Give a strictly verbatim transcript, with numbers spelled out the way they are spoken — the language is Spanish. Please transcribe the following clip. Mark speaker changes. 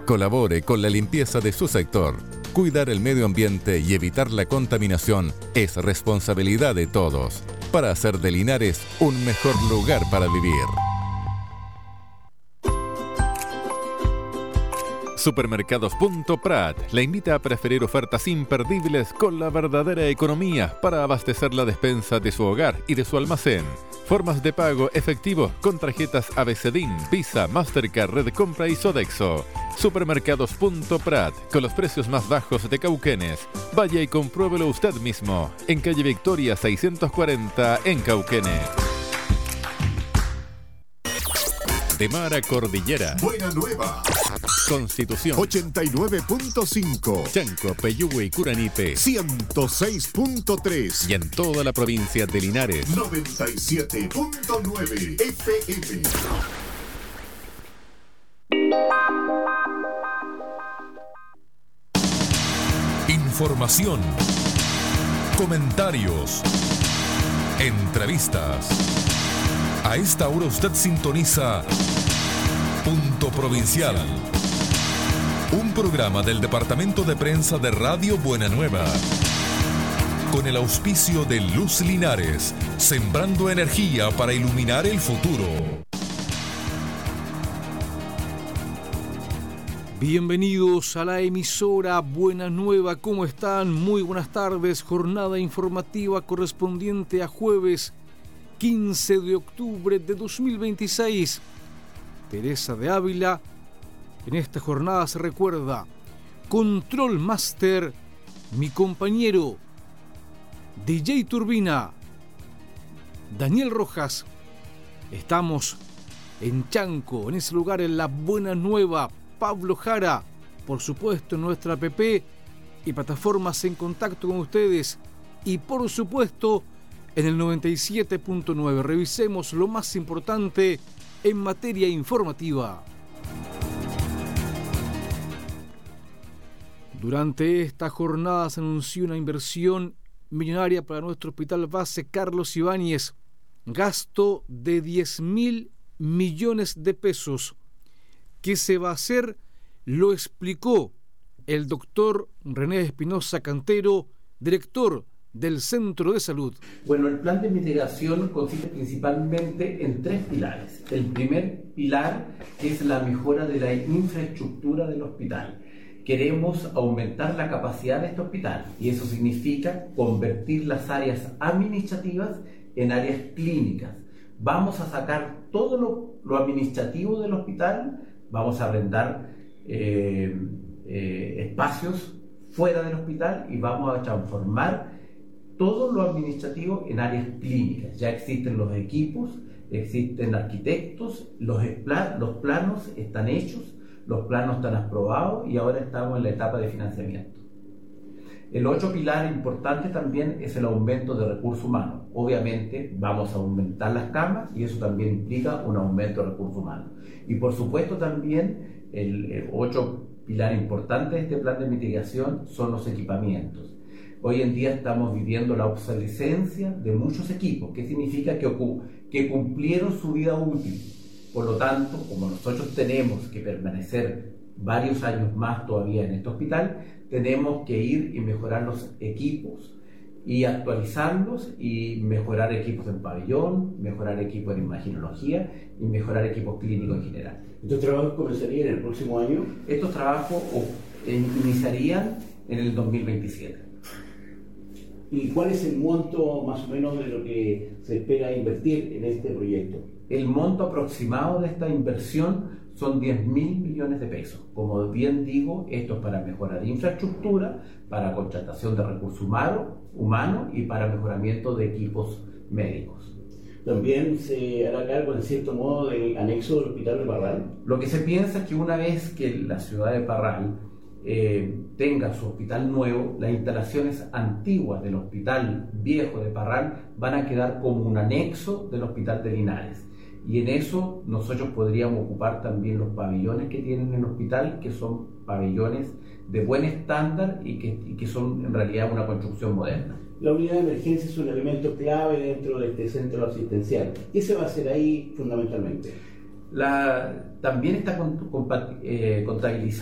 Speaker 1: Colabore con la limpieza de su sector. Cuidar el medio ambiente y evitar la contaminación es responsabilidad de todos, para hacer de Linares un mejor lugar para vivir. Supermercados Punto Prat le invita a preferir ofertas imperdibles con la verdadera economía para abastecer la despensa de su hogar y de su almacén. Formas de pago efectivo con tarjetas A B C D I N, Visa, Mastercard, Red Compra y Sodexo. Supermercados Punto Prat, con los precios más bajos de Cauquenes. Vaya y compruébelo usted mismo, en calle Victoria seiscientos cuarenta, en Cauquenes. De mar a cordillera.
Speaker 2: Buena Nueva.
Speaker 1: Constitución.
Speaker 2: ochenta y nueve punto cinco.
Speaker 1: Chanco, Peyúgue y Curanipe.
Speaker 2: ciento seis punto tres.
Speaker 1: Y en toda la provincia de Linares.
Speaker 2: noventa y siete punto nueve F M.
Speaker 3: Información. Comentarios. Entrevistas. A esta hora usted sintoniza Punto Provincial, un programa del Departamento de Prensa de Radio Buena Nueva, con el auspicio de Luz Linares, sembrando energía para iluminar el futuro.
Speaker 4: Bienvenidos a la emisora Buena Nueva, ¿cómo están? Muy buenas tardes, jornada informativa correspondiente a jueves quince de octubre de dos mil veintiséis. Teresa de Ávila, en esta jornada se recuerda. Control Master, mi compañero D J Turbina, Daniel Rojas. Estamos en Chanco, en ese lugar, en la Buena Nueva. Pablo Jara, por supuesto, en nuestra app y plataformas en contacto con ustedes. Y por supuesto, en el noventa y siete punto nueve. Revisemos lo más importante en materia informativa. Durante esta jornada se anunció una inversión millonaria para nuestro hospital base Carlos Ibáñez. Gasto de diez mil millones de pesos. ¿Qué se va a hacer? Lo explicó el doctor René Espinosa Cantero, director del Centro de Salud.
Speaker 5: Bueno, el plan de mitigación consiste principalmente en tres pilares. El primer pilar es la mejora de la infraestructura del hospital. Queremos aumentar la capacidad de este hospital y eso significa convertir las áreas administrativas en áreas clínicas. Vamos a sacar todo lo, lo administrativo del hospital, vamos a arrendar eh, eh, espacios fuera del hospital y vamos a transformar todo lo administrativo en áreas clínicas. Ya existen los equipos, existen arquitectos, los, los planos están hechos, los planos están aprobados y ahora estamos en la etapa de financiamiento. El otro pilar importante también es el aumento de recursos humanos. Obviamente vamos a aumentar las camas y eso también implica un aumento de recursos humanos. Y por supuesto también el, el otro pilar importante de este plan de mitigación son los equipamientos. Hoy en día estamos viviendo la obsolescencia de muchos equipos, que significa que, que cumplieron su vida útil. Por lo tanto, como nosotros tenemos que permanecer varios años más todavía en este hospital, tenemos que ir y mejorar los equipos y actualizarlos y mejorar equipos en pabellón, mejorar equipos en imaginología y mejorar equipos clínicos en general.
Speaker 6: ¿Estos trabajos comenzarían en el próximo año?
Speaker 5: Estos trabajos iniciarían en el dos mil veintisiete.
Speaker 6: ¿Y cuál es el monto más o menos de lo que se espera invertir en este proyecto?
Speaker 5: El monto aproximado de esta inversión son diez mil millones de pesos. Como bien digo, esto es para mejorar infraestructura, para contratación de recursos humanos humano y para mejoramiento de equipos médicos.
Speaker 6: ¿También se hará cargo, en cierto modo, del anexo del hospital de Parral?
Speaker 5: Lo que se piensa es que una vez que la ciudad de Parral eh, tenga su hospital nuevo, las instalaciones antiguas del hospital viejo de Parral van a quedar como un anexo del hospital de Linares. Y en eso nosotros podríamos ocupar también los pabellones que tienen en el hospital, que son pabellones de buen estándar y que, y que son en realidad una construcción moderna.
Speaker 6: La unidad de emergencia es un elemento clave dentro de este centro asistencial. ¿Qué se va a hacer ahí fundamentalmente?
Speaker 5: La, también está con, con, eh, contabilizado